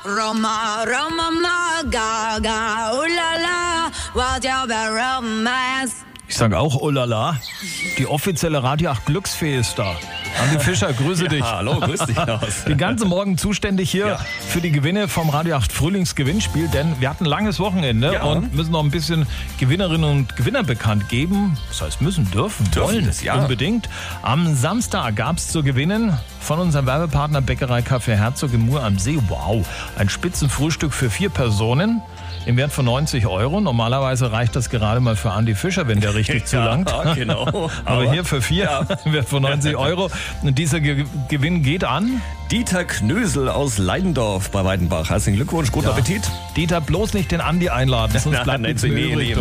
Roma, Roma, Gaga, ulala, what your romance. Ich sage auch oh la la. Die offizielle Radio 8 Glücksfee ist da. Andi Fischer, grüße dich. Hallo, grüß dich. Den ganzen Morgen zuständig hier für die Gewinne vom Radio 8 Frühlingsgewinnspiel, denn wir hatten ein langes Wochenende und müssen noch ein bisschen Gewinnerinnen und Gewinner bekannt geben. Das heißt, müssen, dürfen, wollen es unbedingt. Am Samstag gab es zu gewinnen von unserem Werbepartner Bäckerei Café Herzog im Mur am See. Wow, ein Spitzenfrühstück für 4 Personen. Im Wert von 90 Euro. Normalerweise reicht das gerade mal für Andi Fischer, wenn der richtig zulangt. Ja, genau. Aber hier für 4 im Wert von 90 Euro. Und dieser Gewinn geht an Dieter Knösel aus Leidendorf bei Weidenbach. Herzlichen Glückwunsch, guten Appetit. Dieter, bloß nicht den Andi einladen, sonst bleibt nichts mehr übrig.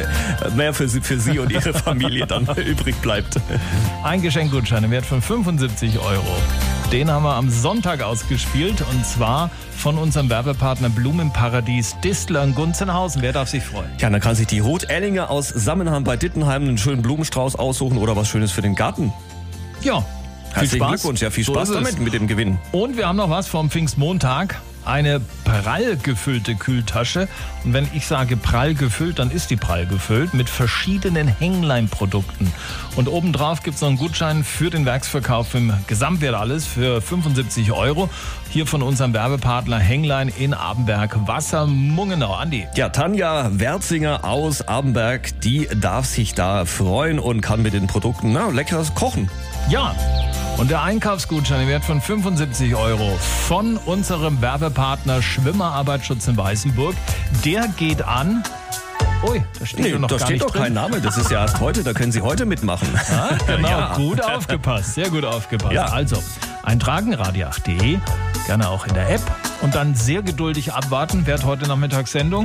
Mehr für Sie und Ihre Familie dann übrig bleibt. Ein Geschenkgutschein im Wert von 75 Euro. Den haben wir am Sonntag ausgespielt und zwar von unserem Werbepartner Blumenparadies Distler in Gunzenhausen. Wer darf sich freuen? Ja, dann kann sich die Ruth Ellinger aus Sammenham bei Dittenheim einen schönen Blumenstrauß aussuchen oder was Schönes für den Garten. Ja, herzlichen Glückwunsch, ja, viel Spaß damit mit dem Gewinn. Und wir haben noch was vom Pfingstmontag. Eine prall gefüllte Kühltasche. Und wenn ich sage prall gefüllt, dann ist die prall gefüllt mit verschiedenen Hänglein-Produkten. Und obendrauf gibt es noch einen Gutschein für den Werksverkauf im Gesamtwert alles für 75 Euro. Hier von unserem Werbepartner Hänglein in Abenberg, Wassermungenau. Andi. Ja, Tanja Werzinger aus Abenberg, die darf sich da freuen und kann mit den Produkten leckeres kochen. Ja. Und der Einkaufsgutschein im Wert von 75 Euro von unserem Werbepartner Schwimmerarbeitsschutz in Weißenburg, der geht an... Ui, da steht noch da gar steht nicht doch drin. kein Name, das ist ja erst heute, da können Sie heute mitmachen. Ja, genau, Ja. gut aufgepasst, sehr gut aufgepasst. Ja. Also, eintragen, radio8.de, gerne auch in der App und dann sehr geduldig abwarten. Wer hat heute Nachmittag Sendung?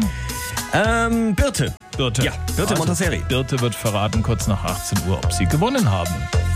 Birte. Birte. Ja, Birte Montasseri. Birte wird verraten kurz nach 18 Uhr, ob sie gewonnen haben.